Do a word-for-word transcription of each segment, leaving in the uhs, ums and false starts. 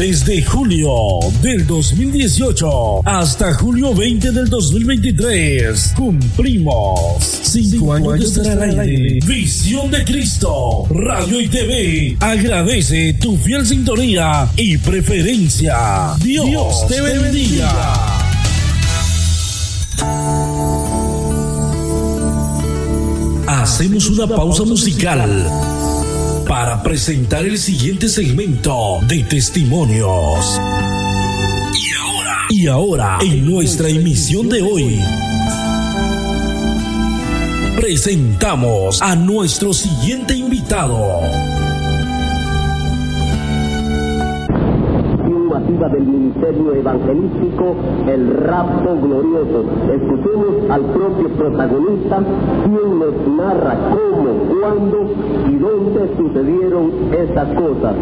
Desde julio del dos mil dieciocho hasta julio veinte del dos mil veintitrés, cumplimos cinco años de estar al aire. Visión de Cristo, Radio y T V, agradece tu fiel sintonía y preferencia. Dios, Dios te bendiga. Hacemos una pausa musical para presentar el siguiente segmento de testimonios. Y ahora, y ahora, en nuestra emisión de hoy, presentamos a nuestro siguiente invitado. Masiva del ministerio evangelístico, El Rapto Glorioso. Escuchemos al propio protagonista, quien nos narra cómo, cuándo y dónde sucedieron estas cosas.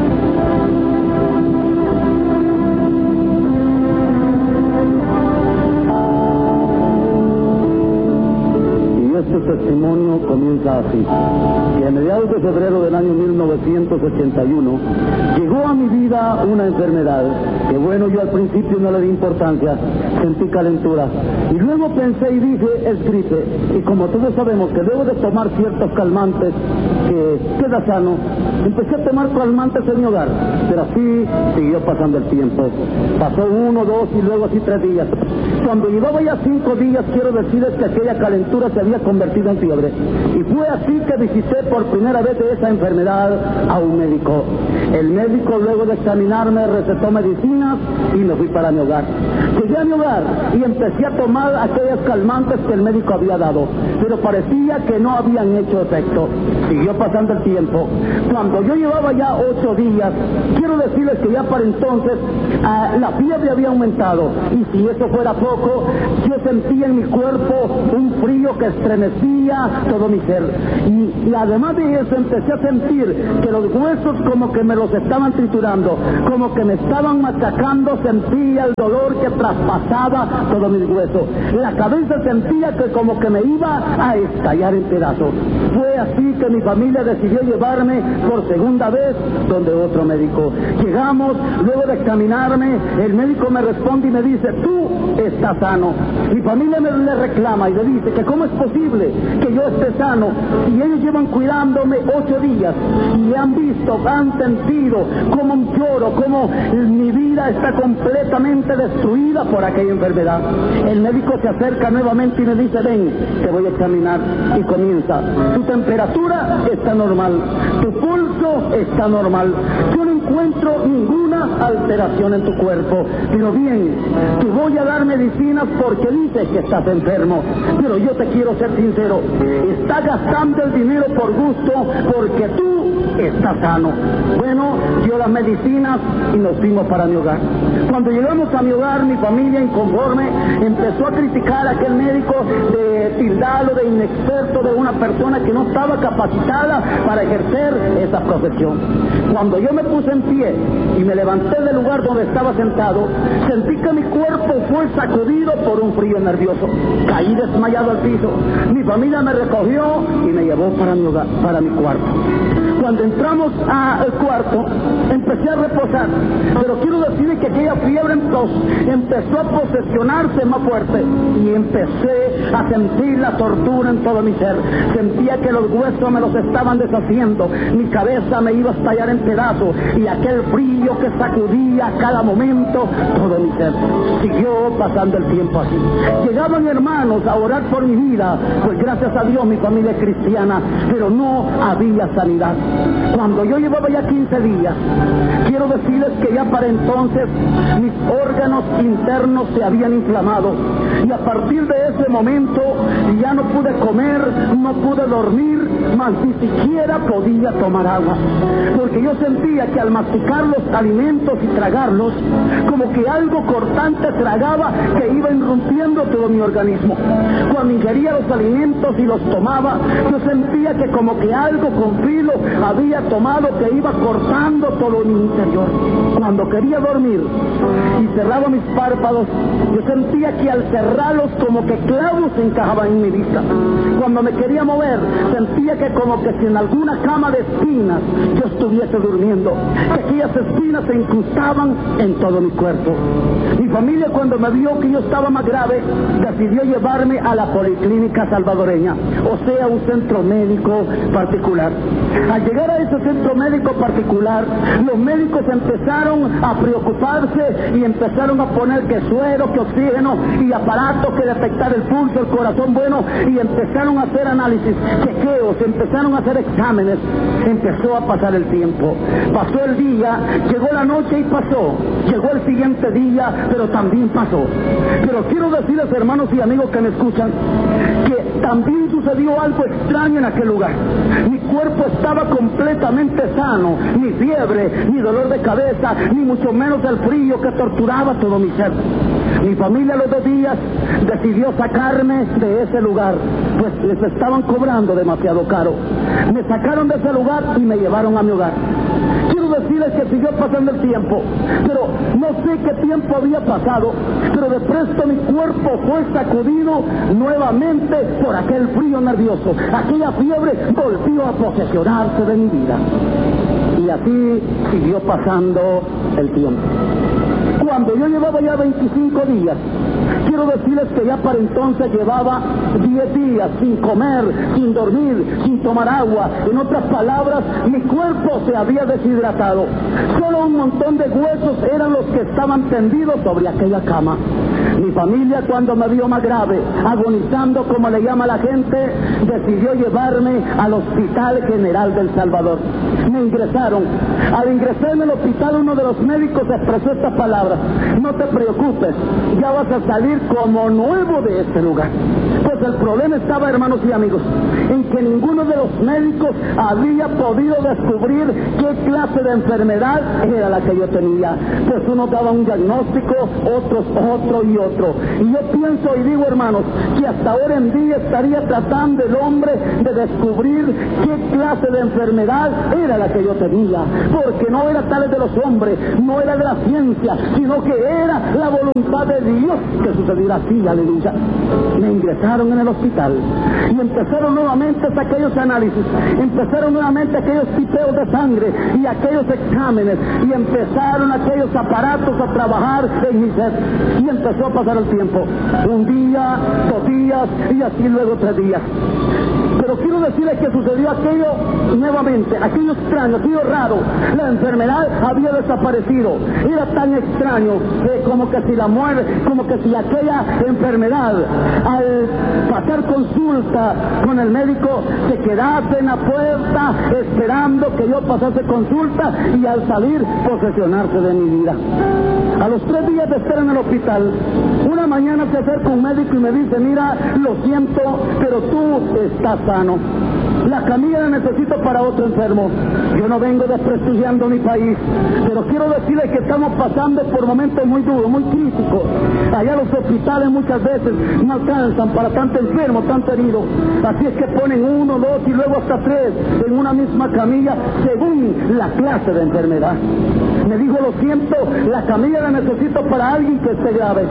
Este testimonio comienza así. Y a mediados de febrero del año mil novecientos ochenta y uno llegó a mi vida una enfermedad que, bueno, yo al principio no le di importancia, sentí calentura y luego pensé y dije, es gripe. Y como todos sabemos que debo de tomar ciertos calmantes que queda sano, empecé a tomar calmantes en mi hogar, pero así siguió pasando el tiempo. Pasó uno, dos y luego así tres días. Cuando llevaba ya cinco días, quiero decirles que aquella calentura se había convertido en fiebre. Y fue así que visité por primera vez de esa enfermedad a un médico. El médico, luego de examinarme, recetó medicinas y me fui para mi hogar. Llegué a mi hogar y empecé a tomar aquellos calmantes que el médico había dado, pero parecía que no habían hecho efecto. Siguió pasando el tiempo. Cuando yo llevaba ya ocho días, quiero decirles que ya para entonces uh, la fiebre había aumentado. Y si eso fuera poco, yo sentía en mi cuerpo un frío que estremecía todo mi ser. Y, y además de eso empecé a sentir que los huesos como que me los estaban triturando, como que me estaban machacando, sentía el dolor que traspasaba todo mi hueso. La cabeza sentía que como que me iba a estallar en pedazos. Fue así que mi familia decidió llevarme por segunda vez donde otro médico. Llegamos, luego de examinarme, el médico me responde y me dice, tú estás sano. Mi familia me le reclama y le dice que cómo es posible que yo esté sano, y ellos llevan cuidándome ocho días y han visto, han sentido cómo lloro, cómo mi vida está completamente destruida por aquella enfermedad. El médico se acerca nuevamente y me dice, ven, te voy a examinar. Y comienza, tu temperatura está normal, tu pulso está normal, yo no encuentro ninguna alteración en tu cuerpo, pero bien, te voy a dar medicinas porque dices que estás enfermo, pero yo te quiero ser sincero, estás gastando el dinero por gusto porque tú estás sano. Bueno, dio las medicinas y nos fuimos para mi hogar. Cuando llegamos a mi hogar, mi familia inconforme empezó a criticar a aquel médico, de tildarlo de inexperto, de una persona que no estaba capacitada para ejercer esa profesión. Cuando yo me puse en pie y me levanté del lugar donde estaba sentado, sentí que mi cuerpo fue sacudido por un frío nervioso. Caí desmayado al piso. Mi familia me recogió y me llevó para mi hogar, para mi cuarto. Cuando entramos al cuarto, empecé a reposar, pero quiero decirle que aquella fiebre empezó a posesionarse más fuerte y empecé a sentir la tortura en todo mi ser. Sentía que los huesos me los estaban deshaciendo, mi cabeza me iba a estallar en pedazos y aquel frío que sacudía a cada momento todo mi ser. Siguió pasando el tiempo así. Llegaban hermanos a orar por mi vida, pues gracias a Dios mi familia es cristiana, pero no había sanidad. Cuando yo llevaba ya quince días, quiero decirles que ya para entonces mis órganos internos se habían inflamado y a partir de ese momento ya no pude comer, no pude dormir, más ni siquiera podía tomar agua, porque yo sentía que al masticar los alimentos y tragarlos, como que algo cortante tragaba que iba irrumpiendo todo mi organismo. Cuando ingería los alimentos y los tomaba, yo sentía que como que algo con filo había tomado que iba cortando todo mi interior. Cuando quería dormir y cerraba mis párpados, yo sentía que al cerrarlos como que clavos se encajaban en mi vista. Cuando me quería mover, sentía que como que si en alguna cama de espinas yo estuviese durmiendo, que aquellas espinas se incrustaban en todo mi cuerpo. Mi familia, cuando me vio que yo estaba más grave, decidió llevarme a la Policlínica Salvadoreña, o sea, un centro médico particular. Al llegar a ese centro médico particular, los médicos empezaron a preocuparse y empezaron a poner que suero, que oxígeno y aparatos que detectar el pulso, el corazón bueno, y empezaron a hacer análisis, chequeos, empezaron a hacer exámenes. Empezó a pasar el tiempo, pasó el día, llegó la noche y pasó, llegó el siguiente día, pero también pasó. Pero quiero decirles, hermanos y amigos que me escuchan, que también sucedió algo extraño en aquel lugar. Mi cuerpo estaba completamente sano, ni fiebre, ni dolor de cabeza, ni mucho menos el frío que torturaba todo mi ser. Mi familia a los dos días decidió sacarme de ese lugar, pues les estaban cobrando demasiado caro. Me sacaron de ese lugar y me llevaron a mi hogar. Quiero decirles que siguió pasando el tiempo, pero no sé qué tiempo había pasado, pero de presto mi cuerpo fue sacudido nuevamente por aquel frío nervioso. Aquella fiebre volvió a posesionarse de mi vida. Y así siguió pasando el tiempo. Cuando yo llevaba ya veinticinco días, quiero decirles que ya para entonces llevaba diez días sin comer, sin dormir, sin tomar agua. En otras palabras, mi cuerpo se había deshidratado. Solo un montón de huesos eran los que estaban tendidos sobre aquella cama. Mi familia, cuando me vio más grave, agonizando como le llama la gente, decidió llevarme al Hospital General del Salvador. Me ingresaron. Al ingresarme al hospital, uno de los médicos expresó estas palabras: no te preocupes, ya vas a salir como nuevo de este lugar. Pues el problema estaba, hermanos y amigos, en que ninguno de los médicos había podido descubrir qué clase de enfermedad era la que yo tenía. Pues uno daba un diagnóstico, otros otro y otro. Y yo pienso y digo, hermanos, que hasta ahora en día estaría tratando el hombre de descubrir qué clase de enfermedad era la que yo tenía. Porque no era tal de los hombres, no era de la ciencia, sino que era la voluntad de Dios que sucediera así, aleluya. Me ingresaron en el hospital y empezaron nuevamente aquellos análisis, empezaron nuevamente aquellos tipeos de sangre y aquellos exámenes, y empezaron aquellos aparatos a trabajar en mi ser. Y empezó a pasar el tiempo, un día, dos días y así luego tres días. Pero quiero decirles que sucedió aquello nuevamente, aquello extraño, aquello raro. La enfermedad había desaparecido. Era tan extraño eh, como que si la muerte, como que si aquella enfermedad, al pasar consulta con el médico, se quedase en la puerta esperando que yo pasase consulta y al salir posesionarse de mi vida. A los tres días de estar en el hospital, una mañana se acerca un médico y me dice: mira, lo siento, pero tú estás sano. La camilla la necesito para otro enfermo. Yo no vengo desprestigiando mi país, pero quiero decirles que estamos pasando por momentos muy duros, muy críticos. Allá los hospitales muchas veces no alcanzan para tanto enfermo, tanto herido. Así es que ponen uno, dos y luego hasta tres en una misma camilla según la clase de enfermedad. Me dijo: lo siento, la camilla la necesito para alguien que esté grave.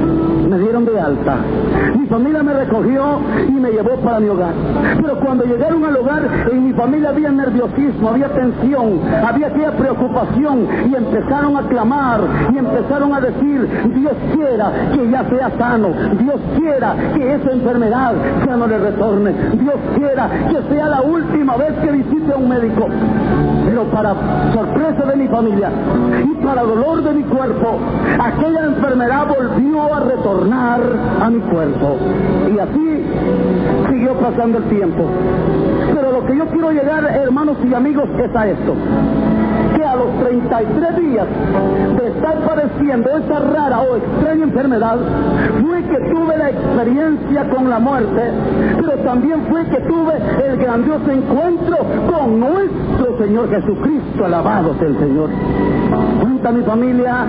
Me dieron de alta. Mi familia me recogió y me llevó para mi hogar. Pero cuando llegaron al hogar, en mi familia había nerviosismo, había tensión, había aquella preocupación, y empezaron a clamar y empezaron a decir: Dios quiera que ya sea sano, Dios quiera que esa enfermedad ya no le retorne, Dios quiera que sea la última vez que visite a un médico. Pero para sorpresa de mi familia y para dolor de mi cuerpo, aquella enfermedad volvió a retornar a mi cuerpo. Y así siguió pasando el tiempo. Pero lo que yo quiero llegar, hermanos y amigos, es a esto: que a los treinta y tres días de estar padeciendo esa rara o extraña enfermedad, fue que tuve la experiencia con la muerte, pero también fue que tuve el grandioso encuentro con nuestro Señor Jesucristo. Alabado sea el Señor. Cuenta mi familia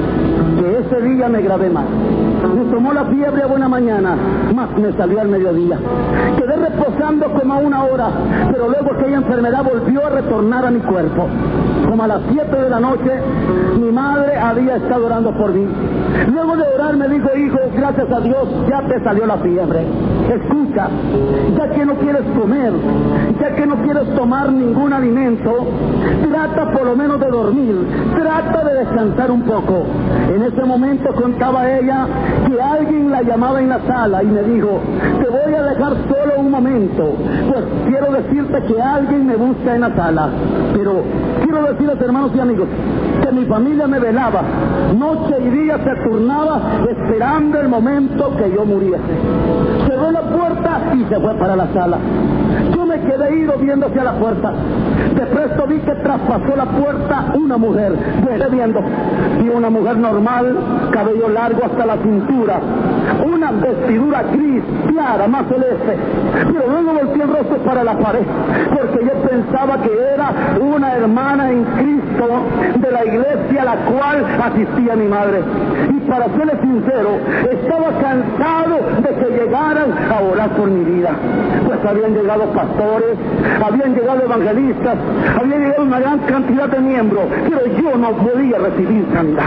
que ese día me grabé más. Me tomó la fiebre a buena mañana, más me salió al mediodía. Quedé reposando como a una hora, pero luego aquella enfermedad volvió a retornar a mi cuerpo. Como a las siete de la noche, mi madre había estado orando por mí. Luego de orar me dijo: hijo, gracias a Dios, ya te salió la fiebre. escucha, ya que no quieres comer, ya que no quieres tomar ningún alimento, trata por lo menos de dormir, trata de descansar un poco. En ese momento contaba ella que alguien la llamaba en la sala y me dijo, te voy a dejar solo un momento, pues quiero decirte que alguien me busca en la sala. Pero quiero decirles, hermanos y amigos, que mi familia me velaba, noche y día se turnaba esperando el momento que yo muriese. Cerró la puerta y se fue para la sala. Yo me quedé ido viendo hacia la puerta. De presto vi que traspasó la puerta una mujer. Quedé viendo. Vi una mujer normal, cabello largo hasta la cintura, una vestidura gris, clara, más celeste. Pero luego volteé el rostro para la pared, porque yo pensaba que era una hermana en Cristo de la iglesia a la cual asistía mi madre. Y para serles sincero, estaba cansado de que llegaran a orar por mi vida. Pues habían llegado pastores, habían llegado evangelistas, había llegado una gran cantidad de miembros, pero yo no podía recibir sanidad.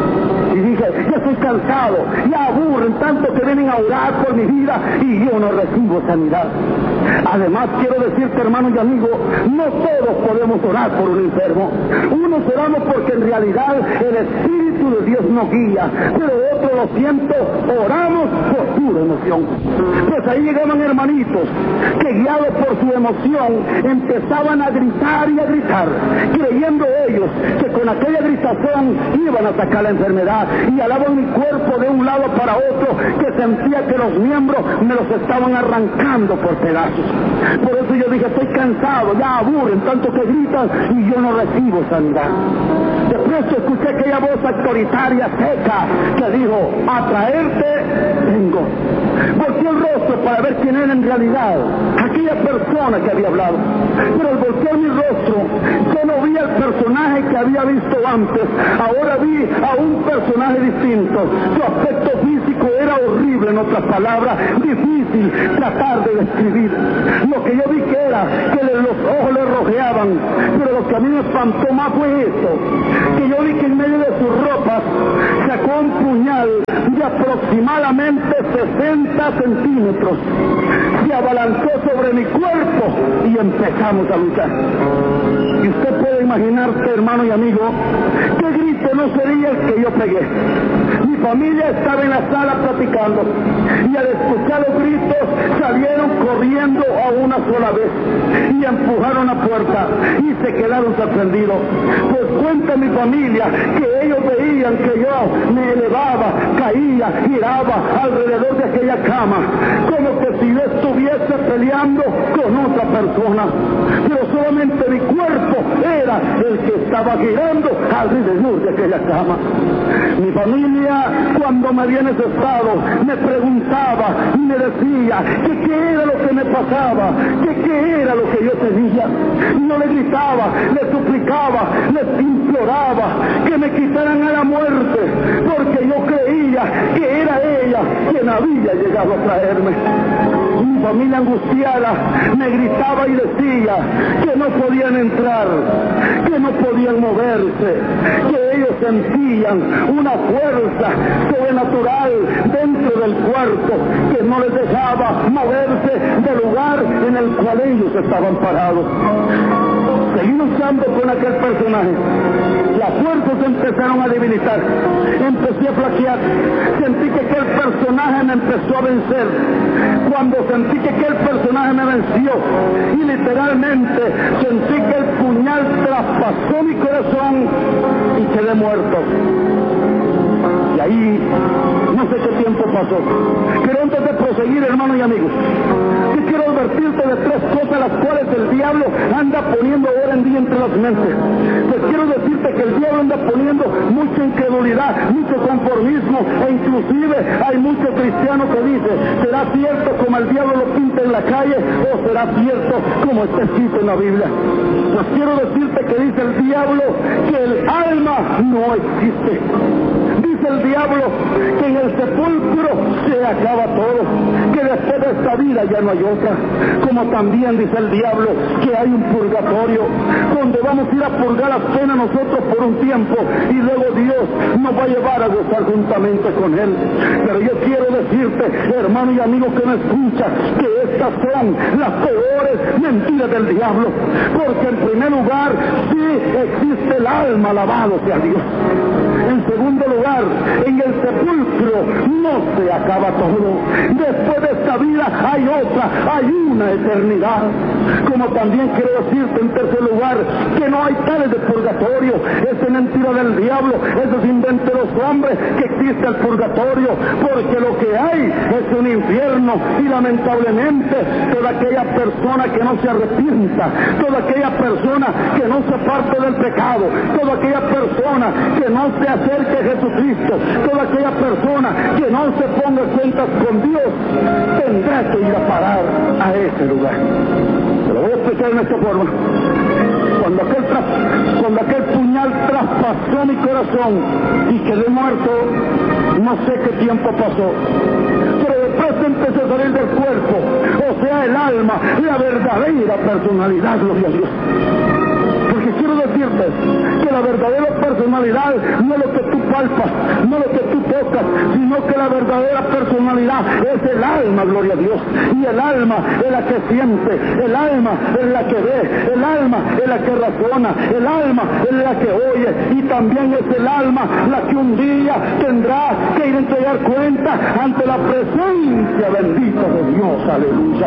Y dije, ya estoy cansado, ya aburren tanto que vienen a orar por mi vida y yo no recibo sanidad. Además, quiero decirte, hermano y amigo, no todos podemos orar por un enfermo. Unos oramos porque en realidad el Espíritu de Dios nos guía, pero otros, lo siento, oramos por pura emoción. Pues ahí llegaban hermanitos que, guiados por su emoción, empezaban a gritar y a gritar, creyendo ellos que con aquella gritación iban a sacar la enfermedad, y alaban mi cuerpo de un lado para otro, que sentía que los miembros me los estaban arrancando por pedazos. Por eso yo dije, estoy cansado, ya aburren tanto que gritan y yo no recibo sanidad. De pronto escuché aquella voz autoritaria, seca, que dijo, a traerte vengo. Volteé el rostro para ver quién era en realidad aquella persona que había hablado, pero al voltear mi rostro yo no vi al personaje que había visto antes. Ahora vi a un personaje distinto. Su aspecto físico era horrible, en otras palabras, difícil tratar de describir. Lo que yo vi que era que los ojos le rojeaban, pero lo que a mí me espantó más fue esto, que yo vi que en medio de sus ropas sacó un puñal de aproximadamente sesenta centímetros, se abalanzó sobre mi cuerpo y empezamos a luchar. Y usted puede imaginarse, hermano y amigo, qué grito no sería el que yo pegué. Mi familia estaba en la sala platicando y al escuchar los gritos salieron corriendo a una sola vez y empujaron la puerta y se quedaron sorprendidos. Pues cuenta mi familia que ellos veían que yo me elevaba, caía, giraba alrededor de aquella cama, como que si yo estuviese peleando con otra persona, pero solamente mi cuerpo era el que estaba girando alrededor de aquella cama. Mi familia, cuando me vi en ese estado, me preguntaba y me decía que qué era lo que me pasaba, que qué era lo que yo tenía. Y yo le gritaba, le suplicaba, les imploraba que me quitaran a la muerte, porque yo creía que era ella quien había llegado a traerme. Mi familia angustiada me gritaba y decía que no podían entrar, que no podían moverse, que ellos sentían una fuerza sobrenatural dentro del cuarto que no les dejaba moverse del lugar en el cual ellos estaban parados. Seguí luchando con aquel personaje. Las fuerzas empezaron a debilitar, empecé a flaquear, sentí que aquel personaje me empezó a vencer. Cuando sentí que aquel personaje me venció y literalmente sentí que el puñal traspasó mi corazón y quedé muerto. Y ahí no sé qué tiempo pasó, pero antes de proseguir, hermanos y amigos, yo quiero advertirte de tres cosas las cuales el diablo anda poniendo ahora en día entre las mentes. Pues quiero decirte que el diablo anda poniendo mucha incredulidad, mucho conformismo, e inclusive hay muchos cristianos que dicen, ¿será cierto como el diablo lo pinta en la calle o será cierto como está escrito en la Biblia? Pues quiero decirte que dice el diablo que el alma no existe. Dice el diablo que en el sepulcro se acaba todo, que después de esta vida ya no hay otra. Como también dice el diablo que hay un purgatorio, donde vamos a ir a purgar la pena nosotros por un tiempo y luego Dios nos va a llevar a gozar juntamente con Él. Pero yo quiero decirte, hermano y amigo que me escucha, que estas son las peores mentiras del diablo. Porque en primer lugar, sí existe el alma, alabado sea Dios. En segundo lugar, en el sepulcro no se acaba todo. Después de esta vida hay otra, hay una eternidad. Como también quiero decirte en tercer lugar, que no hay tales de purgatorio. Esa es mentira del diablo, eso es invento de los hombres, que existe el purgatorio, porque lo que hay es un infierno. Y lamentablemente toda aquella persona que no se arrepienta, toda aquella persona que no se parte del pecado, toda aquella persona que no se acerque a Jesucristo, toda aquella persona que no se ponga cuentas con Dios, tendrá que ir a parar a ese lugar. Te lo voy a explicar en esta forma. Cuando aquel, tra- cuando aquel puñal traspasó mi corazón y quedé muerto, no sé qué tiempo pasó, pero después empecé a salir del cuerpo, o sea, el alma, la verdadera personalidad, gloria a Dios. Porque quiero decirte que la verdadera personalidad no es lo que tú palpas, no es lo que tú tocas, sino que la verdadera personalidad es el alma, gloria a Dios. Y el alma es la que siente, el alma es la que ve, el alma es la que razona, el alma es la que oye, y también es el alma la que un día tendrá que ir a entregar cuenta ante la presencia bendita de Dios, aleluya.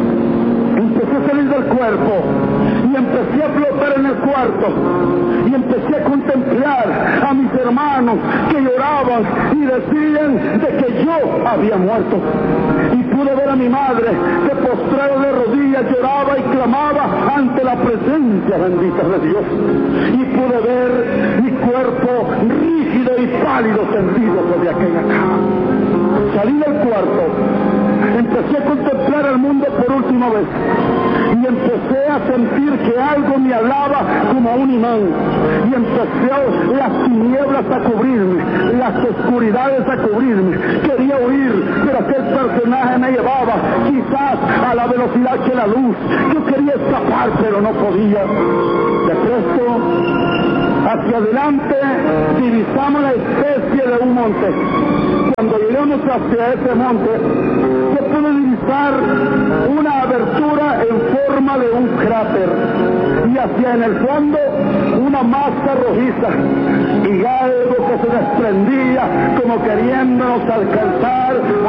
Empecé a salir del cuerpo y empecé a flotar en el cuarto y empecé a contemplar a mis hermanos que lloraban y decían de que yo había muerto. Y pude ver a mi madre que postrada de rodillas lloraba y clamaba ante la presencia bendita de Dios. Y pude ver mi cuerpo rígido y pálido tendido sobre aquella cama. Salí del cuarto, empecé a contemplar el mundo por última vez y empecé a sentir que algo me hablaba como un imán, y empecé las tinieblas a cubrirme, las oscuridades a cubrirme. Quería huir, pero aquel personaje me llevaba quizás a la velocidad que la luz. Yo quería escapar, pero no podía. De pronto, hacia adelante divisamos la especie de un monte. Cuando llegamos hacia ese monte, se puede divisar una abertura en forma de un cráter, y hacia en el fondo una masa rojiza y algo que se desprendía como queriéndonos alcanzar